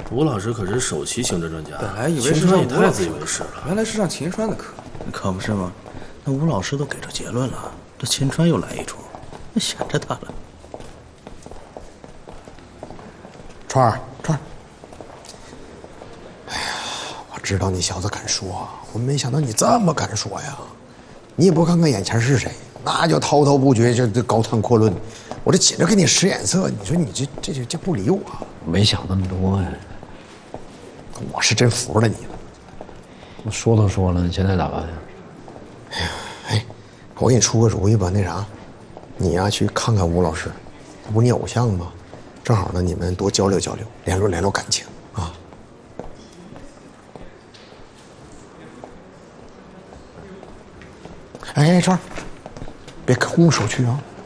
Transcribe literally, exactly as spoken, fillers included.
吴老师可是首席行政专家， 本来以为秦川也太自以为是了， 原来是上秦川的课， 可不是吗？那吴老师都给出结论了，这秦川又来一出，那闲着他了。 川儿，川儿，哎呀，我知道你小子敢说，我没想到你这么敢说呀！你也不看看眼前是谁，那就滔滔不绝，这这高谈阔论。我这紧着给你使眼色，你说你这这这这不理我， 没想那么多呀。 我是真服了你了。 我说都说了，你现在咋办呀？ 哎呀，哎，我给你出个主意吧，那啥，你呀去看看吴老师，这不你偶像吗？正好呢，你们多交流交流，联络联络感情啊。哎，川儿，别空手去啊！